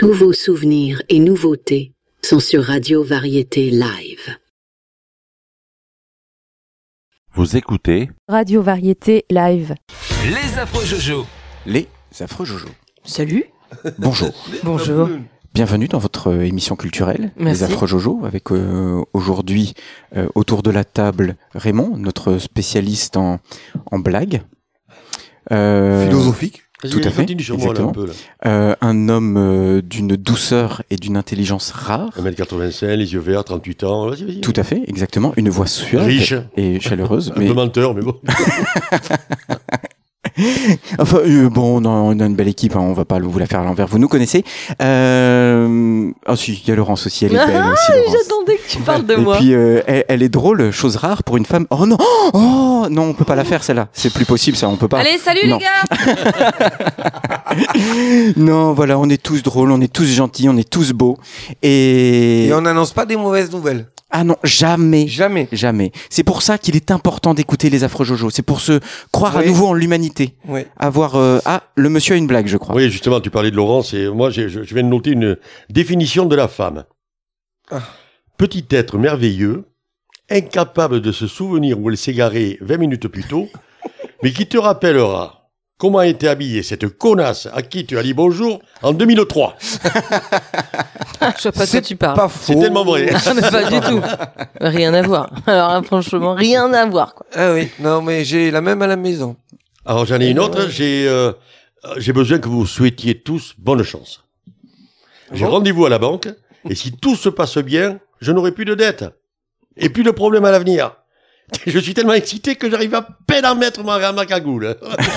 Tous vos souvenirs et nouveautés sont sur Radio Variété Live. Vous écoutez Radio Variété Live. Les Affreux Jojo. Les Affreux Jojo. Salut. Bonjour. Bonjour. Bienvenue dans votre émission culturelle, Merci. Les Affreux Jojo, avec aujourd'hui autour de la table Raymond, notre spécialiste en blagues. Philosophique. Tout à fait, exactement. Un homme d'une douceur et d'une intelligence rare. 1m85, les yeux verts, 38 ans. Vas-y. Tout à fait, exactement. Une voix suave Riche. et chaleureuse. Un peu menteur, mais bon. Enfin, bon, on a une belle équipe, hein, on va pas vous la faire à l'envers, vous nous connaissez. Ah si, il y a Laurence aussi, elle est belle aussi, Laurence. J'attendais que tu parles de Et moi. puis, elle est drôle, chose rare pour une femme. Oh non, on peut pas la faire celle-là, c'est plus possible ça, on peut pas. Allez, salut Non. les gars. Non, voilà, on est tous drôles, on est tous gentils, on est tous beaux. Et Et on n'annonce pas des mauvaises nouvelles. ah non, jamais. Jamais. Jamais. C'est pour ça qu'il est important d'écouter les Affreux Jojo. C'est pour se croire à Oui. nouveau en l'humanité. Oui. Avoir le monsieur a une blague, je crois. Oui, justement, tu parlais de Laurence, et moi, je viens de noter une définition de la femme. Ah. Petit être merveilleux, incapable de se souvenir où elle s'est garée 20 minutes plus tôt, mais qui te rappellera comment était habillée cette connasse à qui tu as dit bonjour en 2003. Je sais pas de quoi tu parles. Pas faux. C'est tellement vrai. Ah, mais pas du tout. Rien à voir. Alors là, franchement, rien à voir, quoi. Ah oui. Non, mais j'ai la même à la maison. Alors, j'en ai une autre. J'ai besoin que vous souhaitiez tous bonne chance. J'ai rendez-vous à la banque, et si tout se passe bien, je n'aurai plus de dettes et plus de problèmes à l'avenir. Je suis tellement excité que j'arrive à peine à mettre ma cagoule.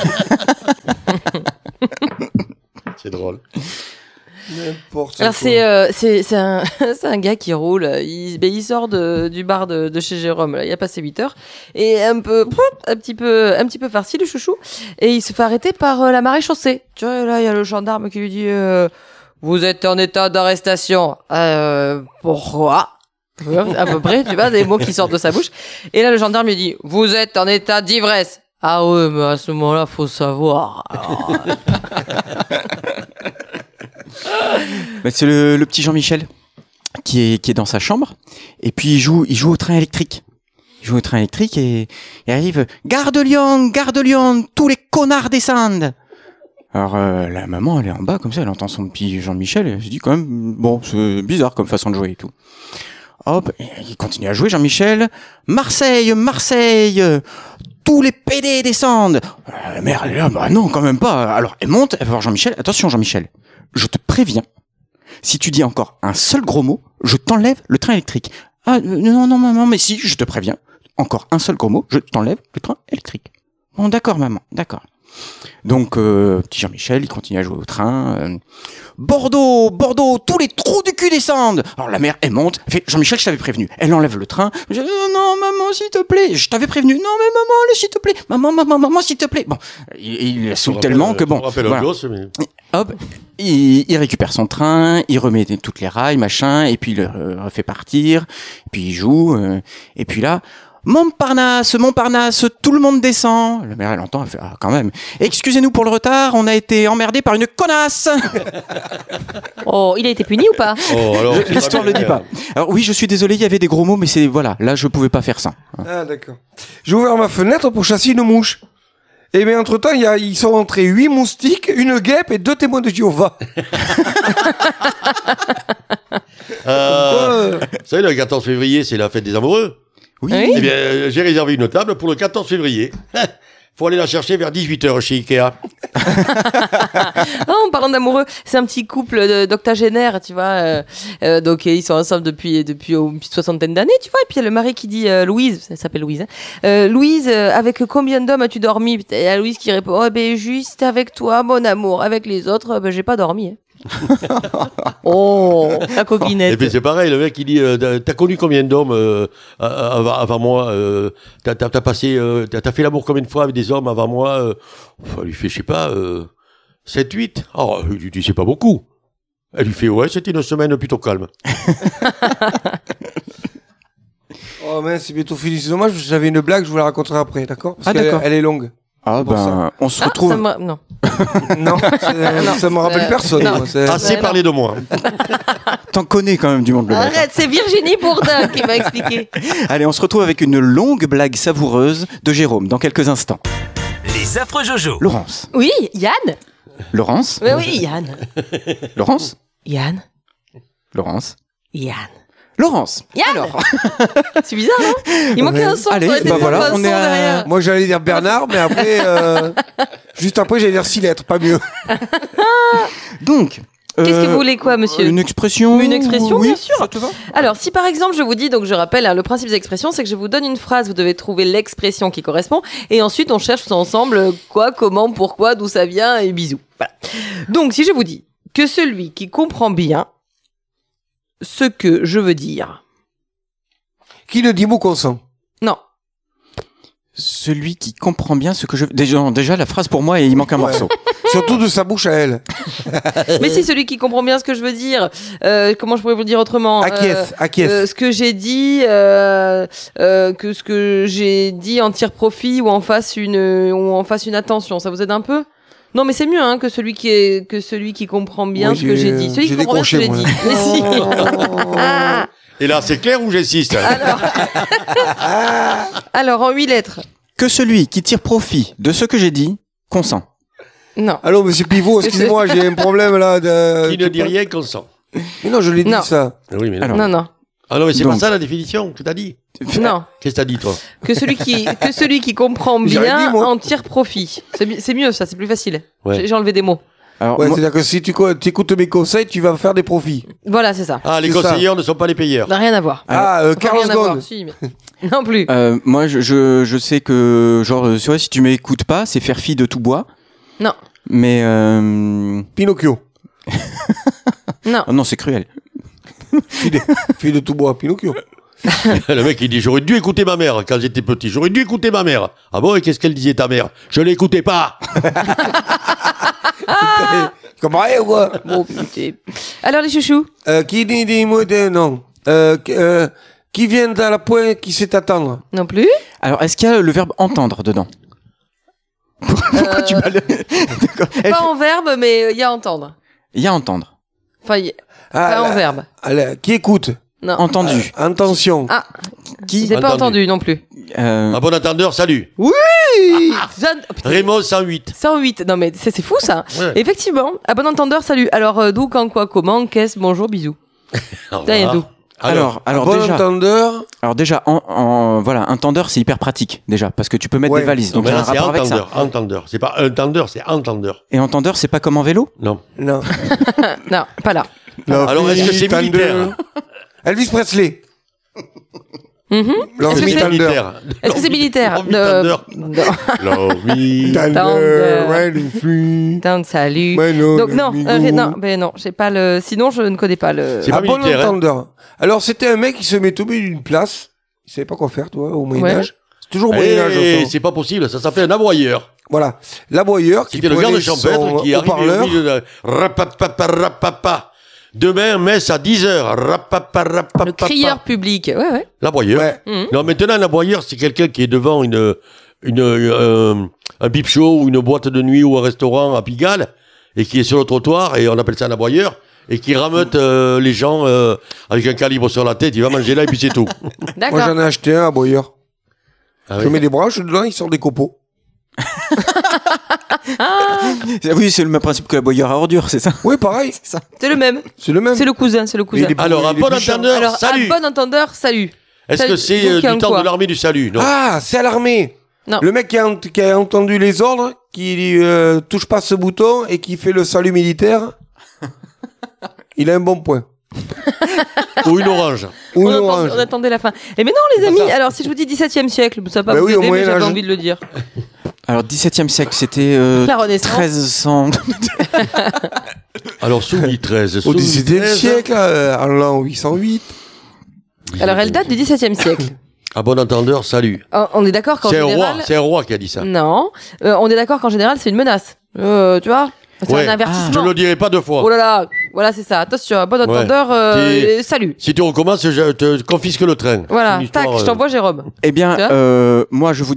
C'est drôle. N'importe Alors quoi. c'est un gars qui roule, il sort du bar de chez Jérôme, là, il a passé 8 heures, et un petit peu farci le chouchou, et il se fait arrêter par la maréchaussée. Tu vois, là il y a le gendarme qui lui dit vous êtes en état d'arrestation. Pourquoi? À peu près, tu vois, des mots qui sortent de sa bouche. Et là le gendarme lui dit vous êtes en état d'ivresse. Ah ouais, mais à ce moment-là faut savoir. Alors, Bah, c'est le petit Jean-Michel qui est dans sa chambre, et puis il joue au train électrique. Il joue au train électrique et il arrive Gare de Lyon, tous les connards descendent. Alors la maman, elle est en bas comme ça, elle entend son petit Jean-Michel, et elle se dit quand même bon, c'est bizarre comme façon de jouer et tout. Hop, il continue à jouer Jean-Michel. Marseille, tous les PD descendent. La mère, elle est là, bah non, quand même pas. Alors elle monte, elle va voir Jean-Michel. Attention Jean-Michel, je te préviens, si tu dis encore un seul gros mot, je t'enlève le train électrique. Ah non maman, mais si, je te préviens, encore un seul gros mot, je t'enlève le train électrique. Bon d'accord maman, d'accord. Donc petit Jean-Michel, il continue à jouer au train. Bordeaux, tous les trous du cul descendent. Alors la mère, elle monte, elle fait Jean-Michel, je t'avais prévenu. Elle enlève le train. Non maman, s'il te plaît, je t'avais prévenu. Non mais maman, s'il te plaît, maman, s'il te plaît. Bon, il la saoule tellement que bon. Je me rappelle voilà. un gosse, mais... Hop, il récupère son train, il remet toutes les rails, machin, et puis il le refait partir, et puis il joue, et puis là, Montparnasse, tout le monde descend. La mère, elle entend, elle fait, ah, quand même. Excusez-nous pour le retard, on a été emmerdé par une connasse. oh, il a été puni ou pas? Oh, alors, L'histoire le dit pas. Alors oui, je suis désolé, il y avait des gros mots, mais c'est, voilà, là, je pouvais pas faire ça. Ah d'accord. J'ai ouvert ma fenêtre pour chasser une mouche. Et mais entre-temps, ils sont rentrés 8 moustiques, une guêpe et 2 témoins de Jéhovah. vous savez, le 14 février, c'est la fête des amoureux. Oui. Eh bien, j'ai réservé une table pour le 14 février. Faut aller la chercher vers 18h chez Ikea. En parlant d'amoureux, c'est un petit couple d'octogénaires, tu vois. Donc ils sont ensemble depuis une petite soixantaine d'années, tu vois. Et puis il y a le mari qui dit Louise, elle s'appelle Louise. Hein. Louise, avec combien d'hommes as-tu dormi? Et il y a Louise qui répond oh ben juste avec toi, mon amour. Avec les autres, ben j'ai pas dormi. Hein. Oh, la coquinette. Et puis c'est pareil, le mec il dit t'as connu combien d'hommes avant moi, t'as fait l'amour combien de fois avec des hommes avant moi, enfin, lui fait je sais pas 7-8. Oh, il dit c'est pas beaucoup. Elle lui fait ouais, c'était une semaine plutôt calme. Oh mince, c'est bientôt fini. C'est dommage parce que j'avais une blague, je vous la raconterai après, d'accord? Parce Ah, qu'elle d'accord. elle est longue. Ah Pour ben, on se retrouve. Non. Non, ça me rappelle personne. non. moi, c'est- Assez non. parlé de moi. T'en connais quand même du monde global. Arrête, c'est Virginie Bourdin qui m'a expliqué. Allez, on se retrouve avec une longue blague savoureuse de Jérôme dans quelques instants. Les affreux Jojo. Laurence. Oui, Yann. Laurence. Oui, oui, Yann. Laurence. Yann. Laurence. Yann. Laurence. Yann. Alors, C'est bizarre, non? Il manquait un son. Allez, ça aurait été bah bien voilà, un on son est à- derrière. Moi, j'allais dire Bernard, mais après, juste après, j'allais dire 6 lettres, pas mieux. donc. Qu'est-ce que vous voulez quoi, monsieur? Une expression. Une expression, oui, bien sûr. ça te va. Alors, si par exemple, je vous dis, donc je rappelle, hein, le principe des expressions, c'est que je vous donne une phrase, vous devez trouver l'expression qui correspond, et ensuite on cherche ensemble quoi, comment, pourquoi, d'où ça vient, et bisous. Voilà. Donc, si je vous dis que celui qui comprend bien ce que je veux dire, Qui le dit mot consent? non, Celui qui comprend bien ce que je. Déjà, la phrase pour moi, il manque un morceau. Surtout de sa bouche à elle. mais si celui qui comprend bien ce que je veux dire, comment je pourrais vous le dire autrement? Acquiesce. Ce que j'ai dit, que ce que j'ai dit en tire profit ou en fasse une attention, ça vous aide un peu? Non, mais c'est mieux hein, que celui qui comprend bien Oui, ce que j'ai dit. Celui qui j'ai comprend bien ce que j'ai décroché, dit. moi. Mais si. Et là, c'est clair ou j'insiste? Alors, en 8 lettres. Que celui qui tire profit de ce que j'ai dit consent. Non. Allô, monsieur Pivot, excusez-moi, j'ai un problème là. Qui ne dit rien consent. Mais non, je l'ai dit Non. ça. Oui, mais non. Alors, Non, non. Ah non, mais c'est Donc. pas ça la définition que t'as dit. Non. Qu'est-ce que t'as dit, toi? Que celui qui comprend J'ai rien bien dit, moi. en tire profit. C'est mieux, ça, c'est plus facile. Ouais. J'ai enlevé des mots. Alors, Ouais, moi- c'est-à-dire que si tu écoutes mes conseils, tu vas faire des profits. Voilà, c'est ça. Ah, les C'est ça. conseillers ne sont pas les payeurs. N'a rien à voir. Ah, Enfin, Carlos rien à voir, Ghosn. si, mais... Non plus. moi, je sais que, genre, c'est vrai, si tu m'écoutes pas, c'est faire fi de tout bois. Non. Mais, Pinocchio. Non. oh non, c'est cruel. Fille de tout bois, Pinocchio. Le mec, il dit, j'aurais dû écouter ma mère quand j'étais petit. J'aurais dû écouter ma mère. Ah bon, et qu'est-ce qu'elle disait, ta mère? Je l'écoutais pas. Comment ou quoi? Bon, putain. Alors, les chouchous. Qui dit moi de non. Qui vient à la pointe qui sait attendre. Non plus. Alors, est-ce qu'il y a le verbe entendre dedans? Pourquoi tu m'as le... D'accord. Pas en verbe, mais il y a entendre. Il y a entendre. Enfin, pas en verbe. Qui écoute? Non. Entendu. Attention. Ah, Qui j'ai pas Entendu. entendu non plus. Un bon entendeur, salut. Jeanne- oh, putain, Raymond 108. 108. Non, mais c'est fou, ça. Ouais. Effectivement. À bon entendeur, salut. Alors, d'où, quand, quoi, comment, qu'est-ce, bonjour, bisous. Au Putain, il y a revoir. d'où. Alors Bon déjà, entendeur. voilà, un tendeur, c'est hyper pratique, déjà, parce que tu peux mettre Ouais. des valises, Non, donc mais il y a là, un c'est rapport avec ça. entendeur. Entendeur. C'est pas un tendeur, c'est entendeur. Et entendeur, c'est pas comme en vélo? Non. Non. Non, pas là. Alors, est-ce que c'est militaire? Elvis Presley. Mhm. Love Est-ce que Me c'est- Thunder. Est-ce que c'est militaire? Love me thunder. Non. Love me. Thunder. when it's free. Down, salut. Ouais, non, Donc, non, amigo. non, mais non, j'ai pas le. Sinon, je ne connais pas le. C'est pas Un bon militaire, hein. entendeur. Alors, c'était un mec qui se met au milieu d'une place. Il savait pas quoi faire, toi, au Moyen-Âge. C'est toujours au Moyen-Âge, Eh, au fond. c'est pas possible, ça s'appelle un aboyeur. Voilà. L'aboyeur qui C'était le prenait garde champêtre son qui arrive au haut-parleur. milieu de rapapapa, rapapa. Demain, messe à 10h. Rapapa, Le rapapa. crieur public. Ouais, ouais. L'aboyeur. Ouais. Mhm. Non, maintenant, un aboyeur, c'est quelqu'un qui est devant un pipe show ou une boîte de nuit ou un restaurant à Pigalle et qui est sur le trottoir et on appelle ça un aboyeur et qui rameute les gens avec un calibre sur la tête. Il va manger là et puis c'est tout. Moi, D'accord. j'en ai acheté un aboyeur. Ah Je oui. mets des branches dedans, il sort des copeaux. Oui, c'est le même principe que la boyeur à ordures, c'est ça? Oui, pareil. C'est le même. C'est le même. C'est le cousin, c'est le cousin. Mais il est- Alors, un il est bon plus cher. entendeur, Alors, salut. un bon entendeur, salut. Est-ce que c'est Donc, il y a du un temps quoi de l'armée du salut? Non. Ah, c'est à l'armée. Non. Le mec qui a entendu les ordres, qui touche pas ce bouton et qui fait le salut militaire, il a un bon point. Ou une orange. Ou on, une attend- orange. on attendait la fin. Et mais non, les amis, alors si je vous dis 17e siècle, ça va pas Bah vous oui, au aider, mais Moyen j'avais Âge. envie de le dire. Alors, 17e siècle, c'était La Renaissance. 1300. Alors, sous 13. Au XVIIe siècle, en l'an 808. Alors, elle date du 17e siècle. Un bon entendeur, salut. On est d'accord qu'en C'est un général... roi. C'est un roi qui a dit ça. Non. On est d'accord qu'en général, c'est une menace. Tu vois. C'est Ouais. un avertissement. Je ne le dirai pas deux fois. Oh là là. Voilà, c'est ça. Attention, bon entendeur, T'es- salut. Si tu recommences, je te confisque le train. Voilà, C'est une histoire, tac, je t'envoie Jérôme. Eh bien, Tu moi, je vous dis,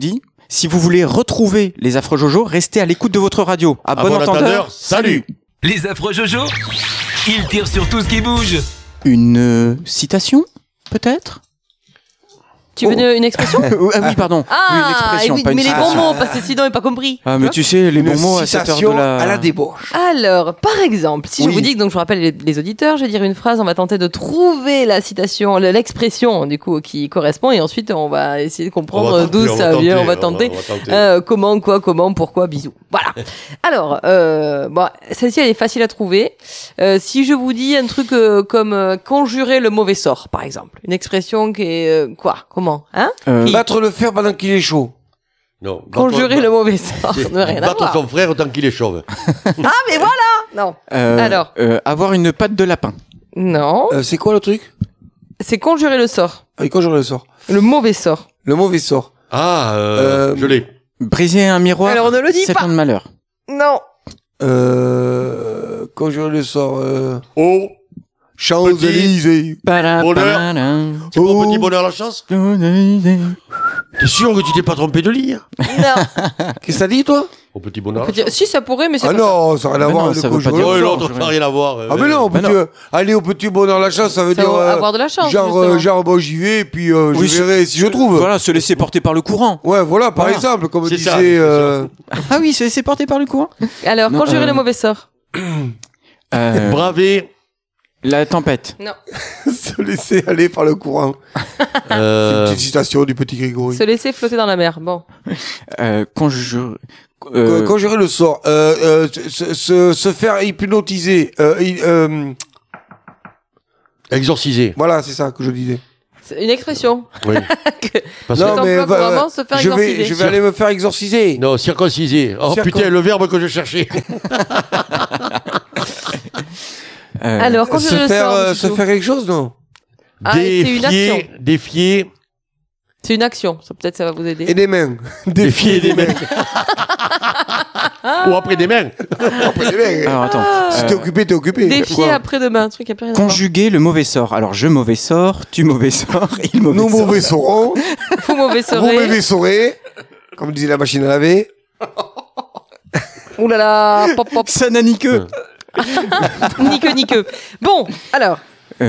Si vous voulez retrouver les affreux Jojo, restez à l'écoute de votre radio. À bon entendeur, salut. Les affreux Jojo, ils tirent sur tout ce qui bouge. Une citation, peut-être? Tu veux une expression? Ah oui, pardon. Oui, une expression, oui, pas une mais les bons citation. mots, parce que sinon, il n'a pas compris. Ah, mais tu sais, les bons mots à cette heure de citation la... à la débauche. Alors, par exemple, si je Oui. vous dis que, donc je vous rappelle les auditeurs, je vais dire une phrase, on va tenter de trouver la citation, l'expression du coup qui correspond, et ensuite on va essayer de comprendre d'où ça vient. On va tenter. Comment, quoi, comment, pourquoi, bisous. Voilà. Alors, bon, celle-ci elle est facile à trouver. Si je vous dis un truc comme conjurer le mauvais sort, par exemple, une expression qui est quoi, comment, hein? Battre le fer pendant qu'il est chaud. Non. Conjurer le mauvais sort, C'est ne rien à battre voir. son frère tant qu'il est chauve. Ah, mais voilà. Non. Alors. Avoir une patte de lapin. Non. C'est quoi le truc? C'est conjurer le sort. Ah, quand je le sors. Le mauvais sort. Le mauvais sort. Ah, je l'ai. Briser un miroir, Alors, ne le dis 7 pas. ans de malheur. Non. Quand je le sors. Oh, Champs-Élysées. Bonheur. c'est mon petit bonheur la chance. T'es sûr que tu t'es pas trompé de lit? Non. Qu'est-ce que t'as dit, toi? Au petit bonheur. Si, ça pourrait, mais c'est Ah pas non, ça n'a rien à Mais voir non, avec ça le veut pas conjurer dire- Oh, le et sort. l'autre, ça n'a rien à voir. Ah mais non, Mais aller au petit bonheur la chance, ça veut ça. dire Ça avoir de la chance. justement. genre bon j'y vais et puis Oui, je verrai si je trouve. Voilà, se laisser porter par le courant. Ouais, voilà, par Voilà. exemple, comme C'est disait ça, c'est Ah oui, se laisser porter par le courant. Alors, Non, conjurer le mauvais sort. Braver. La tempête. Non. se laisser aller par le courant. Petite citation du petit Grégory. Se laisser flotter dans la mer. Bon. Conjurer... Conjurer le sort, se faire hypnotiser, Exorciser. voilà, c'est ça que je disais. C'est une expression. Oui. Parce Non, que... mais couramment, se faire exorciser. je vais aller me faire exorciser. Non, circonciser. Oh putain, le verbe que je cherchais. Alors, conjurer le sort. se faire quelque chose, non? Ah, et c'est une action. Défier. C'est une action. Ça, peut-être ça va vous aider. Et des mains. Défier des mains. Ou après des mains. Après des mains. Alors attends. Si t'es occupé, t'es occupé. Défier Quoi après-demain. Un truc après rien à voir. Conjuguer le mauvais sort. Alors je mauvais sort, tu mauvais sort, il mauvais Nous sort. mauvais saurons, Fou mauvais vous serait. mauvais saurez, comme disait la machine à laver. Ouh là là. Pop, pop. Ça n'a ni queue. Ni queue. Bon, alors.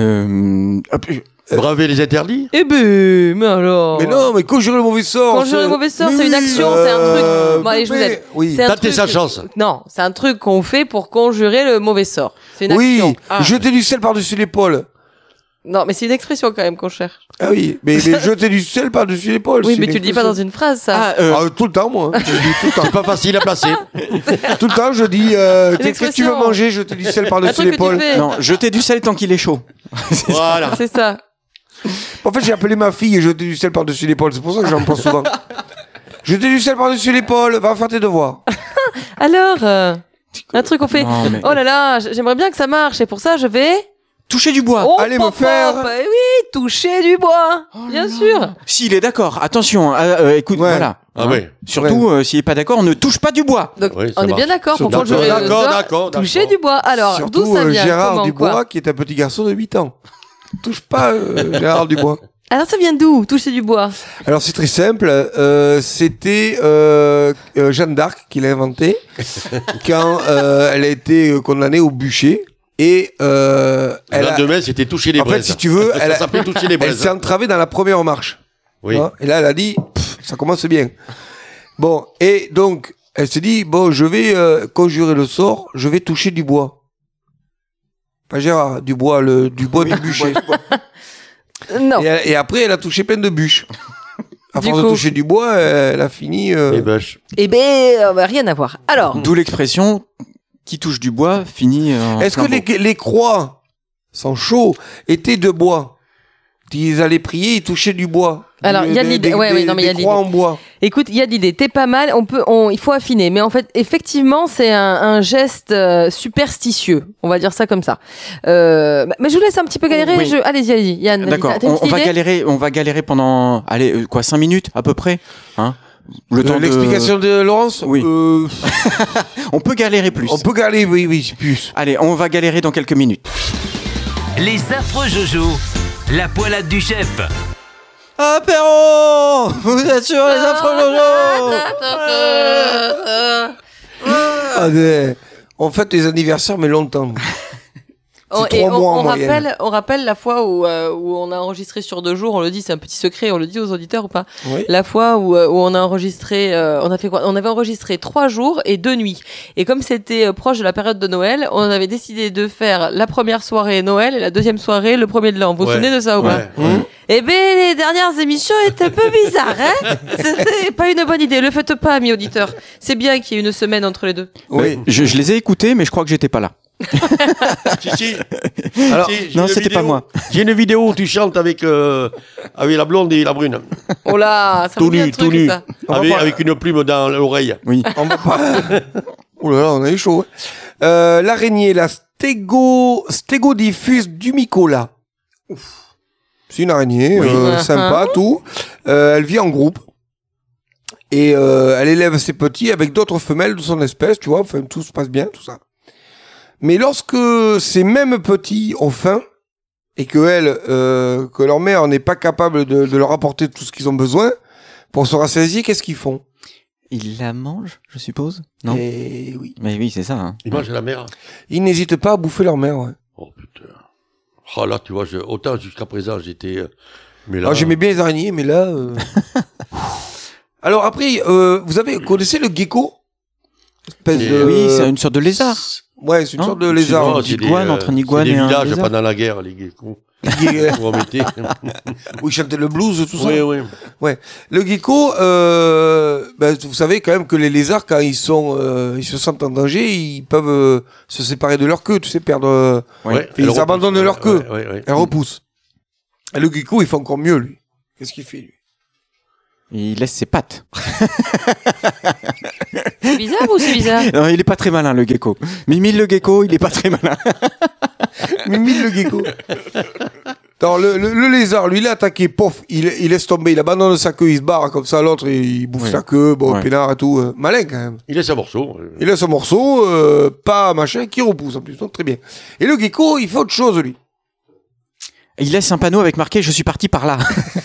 Braver les interdits. Eh ben, mais alors. Mais non, mais conjurer le mauvais sort. Conjurer le mauvais sort, Mais c'est une oui, action, c'est un truc. Bon, allez, je vous aide. Oui, C'est un Tenter truc- sa chance. Non, c'est un truc qu'on fait pour conjurer le mauvais sort. C'est une oui. action. Ah. Jeter du sel par-dessus l'épaule. Non, mais c'est une expression quand même qu'on cherche. Ah oui, mais jeter du sel par-dessus l'épaule. Oui, c'est mais une tu le dis pas dans une phrase, ça. tout le temps, moi. Je le dis tout le temps. C'est pas facile à placer. Tout le temps, je dis, qu'est-ce que tu veux expression. manger? Jeter du sel Un par-dessus truc que tu l'épaule. fais. Non, jeter du sel tant qu'il est chaud. Voilà. C'est ça. En fait, j'ai appelé ma fille et jeter du sel par-dessus l'épaule. C'est pour ça que j'en pense souvent. Jeter du sel par-dessus l'épaule, va faire tes devoirs. Alors, un truc qu'on fait. Non, mais- Oh là là, j'aimerais bien que ça marche. Et pour ça, je vais. Toucher du bois. Oh, allez me pop, faire- pop. Eh oui, toucher du bois. Bien sûr. S'il est d'accord, attention, écoute, Ouais. voilà. Ah oui. Surtout, s'il est pas d'accord, ne touche pas du bois. Donc, Oui, ça on est marche. bien d'accord pour D'accord, conjurer le d'accord, sort. d'accord, Toucher d'accord. du bois. Alors, Surtout d'où ça vient Gérard Comment, Dubois, quoi qui est un petit garçon de 8 ans. Touche pas Gérard Dubois. Alors, ça vient d'où toucher du bois? Alors c'est très simple, c'était Jeanne d'Arc qui l'a inventé quand elle a été condamnée au bûcher et Le elle a, lendemain, c'était toucher les en fait braises. si tu veux, Ça s'appelait toucher les elle braises. s'est entravée dans la première marche. Oui. Hein, et là elle a dit, ça commence bien. Bon, et donc elle s'est dit, bon je vais conjurer le sort, je vais toucher du bois. Pas Gérard, du bois du bûcher. Non. Et après elle a touché plein de bûches. À Du force de coup. toucher du bois, elle a fini... Les bûches. Eh ben, rien à voir. Alors, D'où l'expression qui touche du bois finit en Est-ce que flambeau. les croix, sans chaud, étaient de bois? Ils allaient prier, ils touchaient du bois. Alors, il y a de l'idée. Ouais, non, mais il y a de des croix en l'idée. bois. écoute, il y a de l'idée. T'es pas mal. Il faut affiner. Mais en fait, effectivement, c'est un geste superstitieux. On va dire ça comme ça. Mais je vous laisse un petit peu galérer. Oui. Allez-y. Yann, D'accord, t'as une on va petite idée galérer pendant, 5 minutes à peu près, hein. Le temps de- L'explication de Laurence? Oui. On peut galérer plus. On peut galérer, oui, plus. Allez, on va galérer dans quelques minutes. Les affreux Jojo, la poilade du chef. Apéro, vous êtes sur les affreux Jojo. On fête les anniversaires, mais longtemps. Et 3 mois en moyenne. on rappelle la fois où on a enregistré sur 2 jours, on le dit, c'est un petit secret, on le dit aux auditeurs ou pas? Oui. La fois où on a enregistré, on a fait quoi? On avait enregistré 3 jours et 2 nuits. Et comme c'était proche de la période de Noël, on avait décidé de faire la première soirée Noël et la deuxième soirée le premier de l'an. Vous vous souvenez de ça ou pas? Eh ben, les dernières émissions étaient un peu bizarres, hein? C'était pas une bonne idée. Le faites pas, amis auditeurs. C'est bien qu'il y ait une semaine entre les deux. Oui. Je les ai écoutés, mais je crois que j'étais pas là. Si. Alors, Si, j'ai non, une c'était pas vidéo- moi. J'ai une vidéo où tu chantes avec la blonde et la brune. Oh là, ça Tout me dit un nu, truc, tout nu. ça. Avec une plume dans l'oreille. Oui. On va pas. Ouh là là, on a eu chaud. L'araignée, la Stegodiphus dumicola. C'est une araignée, sympa, tout. Elle vit en groupe. Et elle élève ses petits avec d'autres femelles de son espèce, tu vois. Enfin, tout se passe bien, tout ça. Mais lorsque ces mêmes petits ont faim, et que leur mère n'est pas capable de leur apporter tout ce qu'ils ont besoin, pour se rassasier, qu'est-ce qu'ils font? Il la mange, je suppose? Non. Et oui. Mais oui, c'est ça. Hein. Il mange la mère. Ils n'hésitent pas à bouffer leur mère, ouais. Oh putain. Oh là, tu vois, autant jusqu'à présent j'étais. Mais là. Ah, j'aimais bien les araignées, mais là. Alors après, connaissez le gecko? Espèce de... Oui, c'est une sorte de lézard. Ouais, c'est une Non, sorte de lézard. Non, Une iguane entre une iguane et et un villages lézard. pendant la guerre, les geckos. Vous remettez. Où ils chantaient le blues, tout ça. Oui. Le gecko, vous savez quand même que les lézards, quand ils se sentent en danger, ils peuvent se séparer de leur queue, tu sais, perdre. Ouais. Ils abandonnent leur queue. Ouais. Elles repoussent. Et le gecko, il fait encore mieux, lui. Qu'est-ce qu'il fait, lui? Il laisse ses pattes. C'est bizarre ou c'est bizarre? Non, il est pas très malin, le gecko. Mimile le gecko, il est pas très malin. Mimile le gecko. Alors, le lézard, lui, il est attaqué, pof, il laisse tomber, il abandonne sa queue, il se barre comme ça, l'autre, il bouffe Ouais. sa queue, bon, Ouais. peinard et tout. Malin, quand même. Il laisse un morceau. Il laisse un morceau, pas machin, qui repousse en plus, donc très bien. Et le gecko, il fait autre chose, lui. Il laisse un panneau avec marqué « Je suis parti par là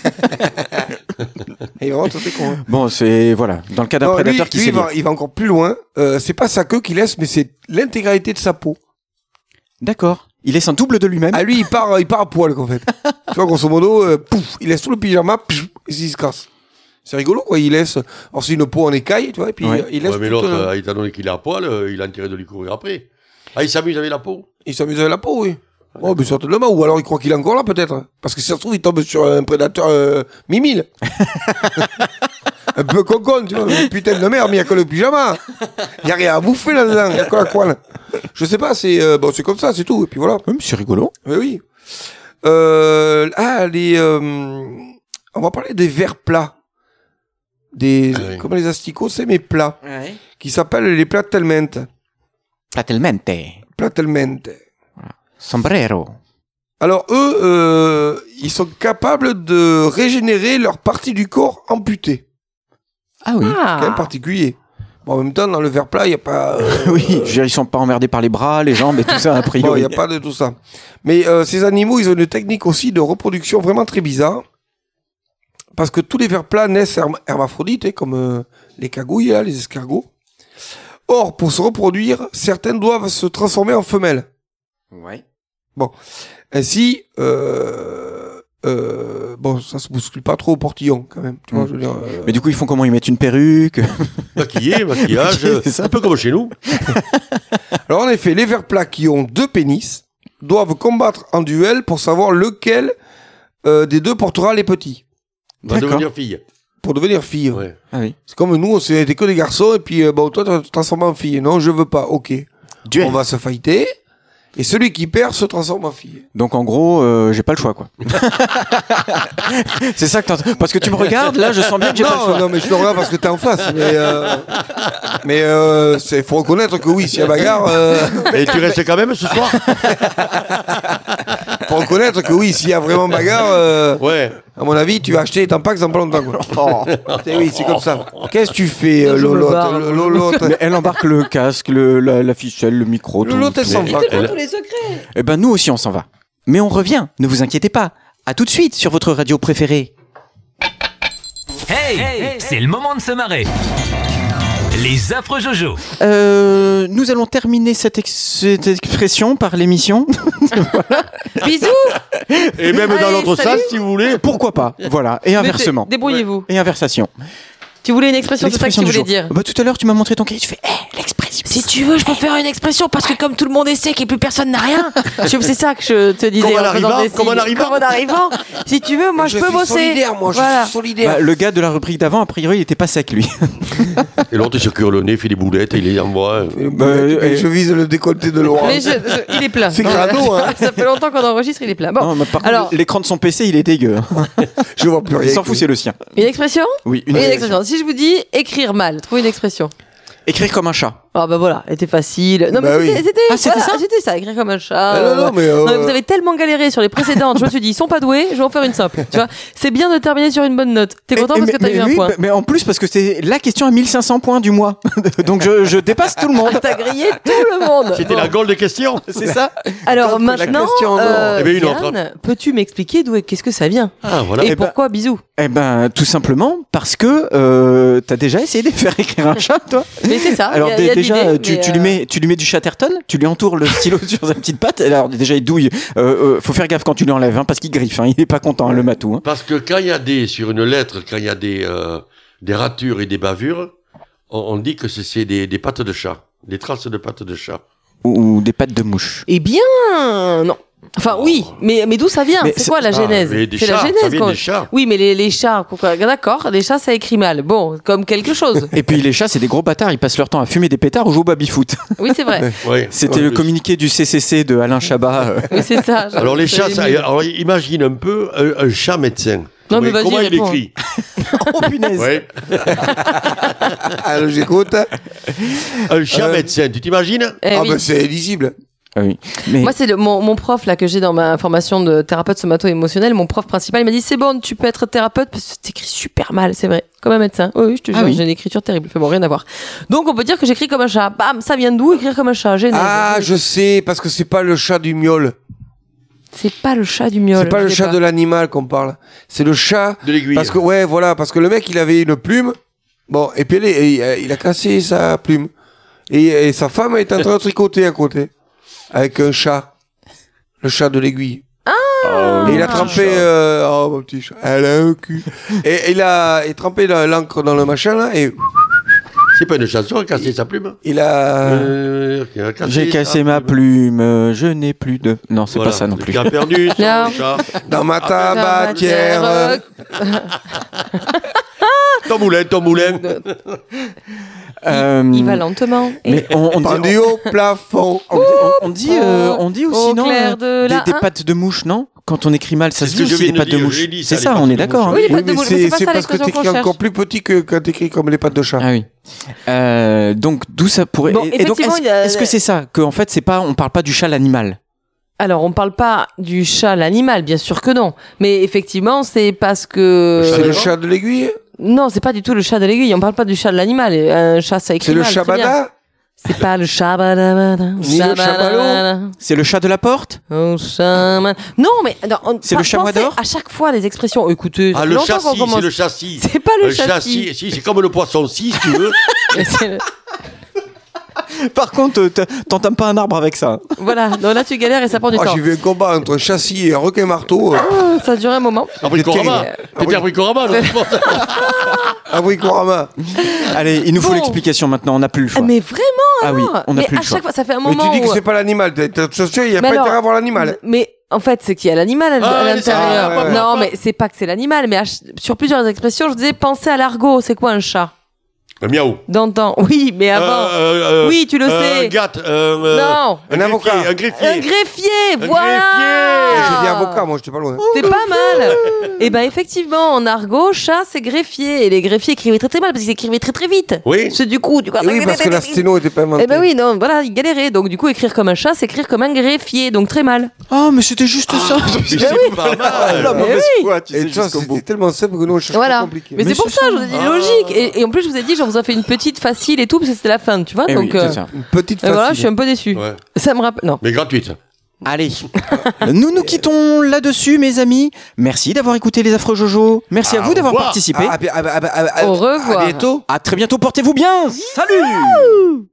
Et vraiment, t'es con. Hein. ». Bon, c'est... Voilà. Dans le cas d'un Non, prédateur qui lui, sait lire. il va encore plus loin. C'est pas sa queue qu'il laisse, mais c'est l'intégralité de sa peau. D'accord. Il laisse un double de lui-même. Ah, lui, il part à poil, en fait. Tu vois, grosso modo, pouf, il laisse tout le pyjama, pouf, et il se casse. C'est rigolo, quoi. Il laisse... Alors, c'est une peau en écaille, tu vois, et puis Ouais. il laisse... Ouais, mais toute, l'autre, étant donné qu'il est à poil, il a intérêt de lui courir après. Ah, il s'amuse avec la peau. Il s'amuse avec la peau, oui. Oh, mais certainement. Ou alors il croit qu'il est encore là, peut-être. Parce que si ça se trouve, il tombe sur un prédateur mimile. Un peu concon, tu vois. Putain de merde, mais il n'y a que le pyjama. Il n'y a rien à bouffer là-dedans. Il n'y a que la coile. Je sais pas, c'est comme ça, c'est tout. Et puis voilà. Oui, mais c'est rigolo. Oui, oui. On va parler des vers plats. oui. Comme les asticots, c'est mes plats. Qui s'appellent les platelmente. Platelmente. Platelmente. Sombrero. Alors eux, ils sont capables de régénérer leur partie du corps amputée. Ah oui. C'est quand même particulier. Bon, en même temps, dans le verre plat, il n'y a pas... Oui, je veux dire, ils sont pas emmerdés par les bras, les jambes et tout ça, a Bon, il priori. n'y a pas de tout ça. Mais ces animaux, ils ont une technique aussi de reproduction vraiment très bizarre. Parce que tous les vers plats naissent hermaphrodites, comme les cagouilles, là, les escargots. Or, pour se reproduire, certaines doivent se transformer en femelles. Ouais. Ainsi, ça se bouscule pas trop au portillon, quand même. Tu vois, je veux dire, Mais du coup, ils font comment? Ils mettent une perruque? Maquillage, C'est ça. un peu comme chez nous. Alors, en effet, les vers plats qui ont 2 pénis doivent combattre en duel pour savoir lequel des deux portera les petits. Va D'accord. devenir fille. Pour devenir fille. Ouais. Ah oui. C'est comme nous, on s'était que des garçons, et puis, toi, tu te transformes en fille. Non, je veux pas. Ok. Duel. On va se fighter. Et celui qui perd se transforme en fille. Donc en gros, j'ai pas le choix, quoi. C'est ça que t'entends. Parce que tu me regardes, là, je sens bien que j'ai pas le choix. Non, mais je te regarde parce que t'es en face. Mais faut reconnaître que oui, s'il y a bagarre, Et tu restes quand même ce soir? faut reconnaître que oui, s'il y a vraiment bagarre, Ouais. à mon avis, tu vas acheter les tampax dans pas longtemps, quoi. Oui, c'est comme ça. Qu'est-ce que tu fais, Je me Lolotte? barre. Lolotte, Mais elle embarque le casque, la ficelle, le micro, tout. Lolotte, elle s'en va. tous les secrets. Eh ben, nous aussi, on s'en va. Mais on revient, ne vous inquiétez pas. À tout de suite sur votre radio préférée. Hey, c'est le moment de se marrer. Les affreux Jojo. Nous allons terminer cette expression par l'émission. Bisous. Et même dans Allez, l'autre salut. sens, si vous voulez. Pourquoi pas? Voilà. Et inversement. Débrouillez-vous. Et inversation. Tu voulais une expression, c'est ça que tu du voulais jour. dire. Bah, tout à l'heure, tu m'as montré ton cahier, tu fais l'expression. Si tu veux, je peux faire une expression parce que comme tout le monde est sec et plus personne n'a rien, c'est ça que je te disais. Comme en en faisant arrivant, des comme en signes. arrivant. Comme en arrivant. Si tu veux, moi je peux suis bosser. solidaire, moi, Voilà. je suis solidaire. Bah, le gars de la rubrique d'avant, a priori, il était pas sec, lui. Et l'autre, il se cure le nez, fait des boulettes, il les envoie. Et je vise le décolleté de Laurent. Mais il est plein. C'est crado, hein. Ça fait longtemps qu'on enregistre, il est plein. Bon, Non, mais par contre, alors, l'écran de son PC, il est dégueu. Je vois plus rien. Il s'en fout, c'est le sien. une expression Oui, Une expression. Si je vous dis écrire mal, trouvez une expression. Écrire comme un chat. Ah bah voilà, elle était facile. Non Bah mais oui. c'était ça, écrire comme un chat. Non, mais Non, mais vous avez tellement galéré sur les précédentes, je me suis dit ils sont pas doués, je vais en faire une simple. Tu vois, c'est bien de terminer sur une bonne note. T'es content parce que t'as eu un oui, point. mais en plus, parce que c'est la question à 1500 points du mois. Donc je dépasse tout le monde. T'as grillé tout le monde. C'était Bon. la gaule des questions. C'est ça. Alors Quand la maintenant, question en or. Eh ben, une autre. Yann, peux-tu m'expliquer qu'est-ce que ça vient Ah, voilà. et Eh ben- pourquoi bisous? Eh ben, tout simplement parce que t'as déjà essayé de faire écrire un chat, toi. Mais c'est ça. Alors il y a déjà, d'idées, tu lui mets du Chatterton, tu lui entoures le stylo sur sa petite patte. Alors déjà, il douille. Faut faire gaffe quand tu lui enlèves, parce qu'il griffe. Il est pas content, le matou. Parce que quand il y a sur une lettre, quand il y a des ratures et des bavures, on dit que c'est des pattes de chat, des traces de pattes de chat. Ou des pattes de mouche. Eh bien, non. Enfin oui, mais d'où ça vient? Mais C'est quoi la genèse? mais des C'est la chats, genèse ça vient qu'on- des chats. Oui, mais les chats, d'accord, les chats ça écrit mal. Bon, comme quelque chose. Et puis les chats, c'est des gros bâtards. Ils passent leur temps à fumer des pétards ou jouer au baby-foot. Oui, c'est vrai. Ouais. C'était Ouais, le mais- communiqué du CCC de Alain Chabat. Oui, c'est ça. Alors les chats, j'avais mis. alors imagine un peu un chat médecin. Non, mais vas-y, comment il réponds. écrit? Oh punaise. Ouais. Alors j'écoute. Un chat médecin, tu t'imagines? Eh Ah oui. bah c'est lisible. Ah oui. Mais Moi, c'est mon prof là que j'ai dans ma formation de thérapeute somato-émotionnel. Mon prof principal, il m'a dit c'est bon, tu peux être thérapeute parce que t'écris super mal, c'est vrai, comme un médecin. Oui, je te jure, Ah oui. j'ai une écriture terrible. Fait bon, rien à voir. Donc, on peut dire que j'écris comme un chat. Bam, ça vient d'où écrire comme un chat? Genèse. Ah, je sais, parce que c'est pas le chat du miaule. C'est pas le chat du miaule. C'est pas je le sais chat de l'animal qu'on parle. C'est le chat. De l'aiguille. Parce que, ouais, voilà, parce que le mec, il avait une plume. Bon, et puis il a cassé sa plume. Et sa femme est en train de tricoter à côté. Avec un chat. Le chat de l'aiguille. Et il a trempé, oh, mon petit chat. Elle a un cul. Et il a trempé l'encre dans le machin, là, et C'est pas une chanson, a cassé sa plume. il a, Qui a j'ai cassé ma plume, je n'ai plus de. Non, c'est Voilà. pas ça non plus. Qui a perdu son Là. chat. dans ma tabatière. Ton moulin. Euh, Il va lentement. Mais on dit, Pendu au plafond. on dit aussi, au non clair de la des un. pattes de mouche, non? Quand on écrit mal, ça C'est se ce dit que je aussi viens des de pattes de dire, mouche. j'ai dit ça, C'est les ça, pattes on de est d'accord. mouche. Oui, les Oui, pattes de mais mouche, mais c'est pas c'est ça parce que l'expression qu'on t'écris cherche. encore plus petit que quand t'écris comme les pattes de chat. Ah oui. Donc d'où ça pourrait. Bon, et donc effectivement, il y a- est-ce que c'est ça que en fait c'est pas, on parle pas du chat l'animal. Alors, on parle pas du chat, l'animal, bien sûr que non. Mais effectivement, c'est parce que. Le chat C'est le D'accord. chat de l'aiguille. Non, c'est pas du tout le chat de l'aiguille. On parle pas du chat de l'animal. Un chat, ça écrit C'est le mal, très bien. chabada. C'est pas le chabadabada. Ni le chamallow. C'est le chat de la porte. Oh, chaman. Non, mais non, C'est le chamois pensez d'or à chaque fois les expressions. Écoutez, ça Ah, fait le longtemps qu'on châssis, commence. c'est le châssis. C'est pas le châssis. Si, c'est comme le poisson 6, si tu veux. Mais c'est le- Par contre, t'entames pas un arbre avec ça. Voilà, donc là tu galères et ça prend du Ah, temps. j'ai vu un combat entre un châssis et un requin marteau. Ah, ça a duré un moment. Abricorama. T'étais abricorama, non? Abricorama. Allez, il nous faut Bon. l'explication maintenant. On n'a plus le Ah, choix. mais vraiment Ah oui, alors on n'a Mais plus à le choix. chaque fois, ça fait un Mais moment tu dis que où- c'est pas l'animal. T'es sûr, il n'y a Mais pas alors, intérêt à voir l'animal. Mais en fait, c'est qu'il y a l'animal à Ah, l'intérieur. c'est ça, ouais, Non, ouais. mais c'est pas que c'est l'animal, mais sur plusieurs expressions, je disais pensez à l'argot. C'est quoi un chat? Un miaou. D'antan. Oui, mais avant. Oui, tu le sais. Un gâte. Non. Un avocat. Un greffier. Un greffier, Un voilà. J'ai dit avocat, moi, j'étais pas loin. C'est pas mal. Et ben effectivement, en argot, chat c'est greffier. Et les greffiers écrivaient très très mal parce qu'ils écrivaient très très vite. Oui. C'est du coup, Et oui, parce que la sténo était pas inventée. Eh ben oui, non, voilà, ils galéraient. Donc du coup, écrire comme un chat, c'est écrire comme un greffier, donc très mal. Oh, mais c'était juste ça. C'est pas mal. La mauvaise oui. foi, tu sais, Et tu vois, jusqu'au bout. c'était tellement simple que nous, on cherche Voilà. pas compliqué. Mais c'est pour c'est ça, ça. je vous ai dit logique. Et en plus, je vous ai dit, j'en vous ai fait une petite facile et tout, parce que c'était la fin, tu vois. Eh oui, donc c'est ça. Une petite et voilà, je facile. suis un peu déçu. Ouais. Ça me rappelle. Non. Mais gratuite. Allez, nous nous quittons là-dessus, mes amis. Merci d'avoir écouté les Affreux Jojo. Merci à vous d'avoir participé. Au revoir. À bientôt. À très bientôt. Portez-vous bien. Salut.